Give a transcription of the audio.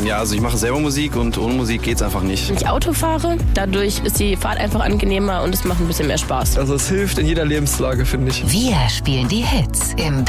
Ja, also ich mache selber Musik und ohne Musik geht's einfach nicht. Wenn ich Auto fahre, dadurch ist die Fahrt einfach angenehmer und es macht ein bisschen mehr Spaß. Also es hilft in jeder Lebenslage, finde ich. Wir spielen die Hits im